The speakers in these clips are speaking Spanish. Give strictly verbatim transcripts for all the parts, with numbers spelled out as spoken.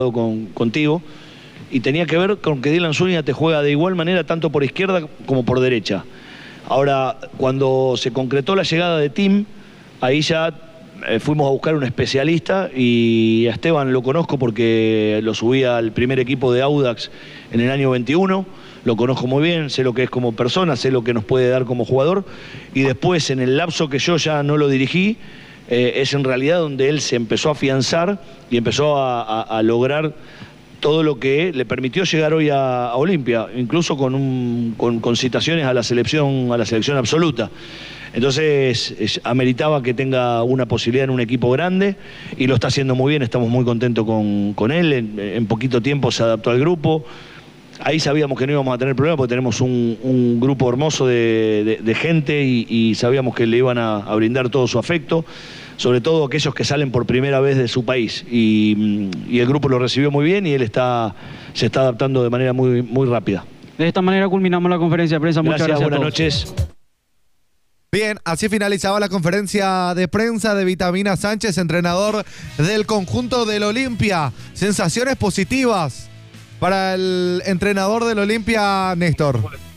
Con, contigo, y tenía que ver con que Dylan Zúñiga te juega de igual manera tanto por izquierda como por derecha. Ahora, cuando se concretó la llegada de Tim, ahí ya eh, fuimos a buscar un especialista, y a Esteban lo conozco porque lo subí al primer equipo de Audax en el año veintiuno, lo conozco muy bien, sé lo que es como persona, sé lo que nos puede dar como jugador, y después en el lapso que yo ya no lo dirigí, Eh, es en realidad donde él se empezó a afianzar y empezó a, a, a lograr todo lo que le permitió llegar hoy a, a Olimpia, incluso con, un, con, con citaciones a la selección, a la selección absoluta. Entonces es, ameritaba que tenga una posibilidad en un equipo grande, y lo está haciendo muy bien, estamos muy contentos con, con él, en, en poquito tiempo se adaptó al grupo. Ahí sabíamos que no íbamos a tener problemas porque tenemos un, un grupo hermoso de, de, de gente, y, y sabíamos que le iban a, a brindar todo su afecto, sobre todo aquellos que salen por primera vez de su país. Y, y el grupo lo recibió muy bien, y él está, se está adaptando de manera muy, muy rápida. De esta manera culminamos la conferencia de prensa. Muchas gracias. Buenas noches. Bien, así finalizaba la conferencia de prensa de Vitamina Sánchez, entrenador del conjunto del Olimpia. Sensaciones positivas para el entrenador del Olimpia, Néstor.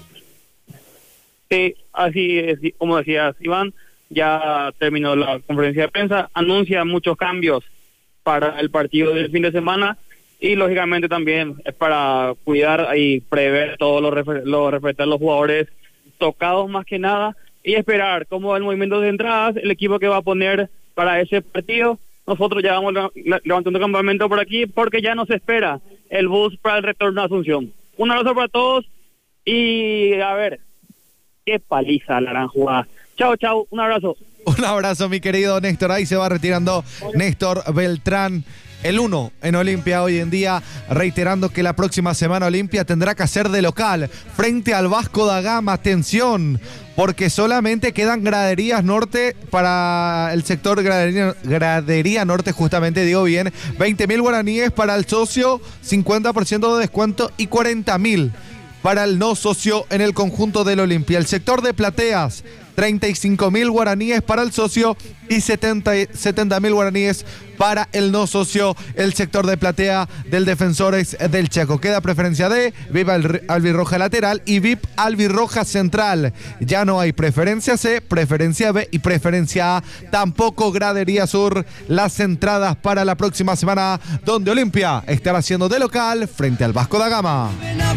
Sí, así es, como decías, Iván, ya terminó la conferencia de prensa, anuncia muchos cambios para el partido del fin de semana, y lógicamente también es para cuidar y prever todo lo, refer lo referente a los jugadores tocados más que nada, y esperar cómo el movimiento de entradas, el equipo que va a poner para ese partido. Nosotros ya vamos levantando campamento por aquí porque ya nos espera el bus para el retorno a Asunción. Un abrazo para todos, y a ver, qué paliza la gran jugada. Chao, chao, un abrazo. Un abrazo, mi querido Néstor. Ahí se va retirando Néstor Beltrán, el uno en Olimpia hoy en día, reiterando que la próxima semana Olimpia tendrá que hacer de local frente al Vasco da Gama. Atención, porque solamente quedan graderías norte para el sector gradería, gradería norte, justamente digo bien, veinte mil guaraníes para el socio, cincuenta por ciento de descuento, y cuarenta mil para el no socio en el conjunto del Olimpia. El sector de plateas, treinta y cinco mil guaraníes para el socio y setenta mil guaraníes para el no socio. El sector de platea del Defensores del Chaco. Queda preferencia D, V I P albirroja lateral y V I P albirroja central. Ya no hay preferencia C, preferencia B y preferencia A. Tampoco gradería sur. Las entradas para la próxima semana, donde Olimpia estará haciendo de local frente al Vasco da Gama.